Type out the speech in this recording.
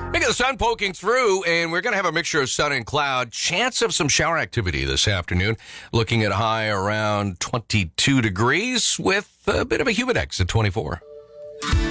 Look at the sun poking through, and we're going to have a mixture of sun and cloud. Chance of some shower activity this afternoon. Looking at a high around 22 degrees with a bit of a humidex at 24.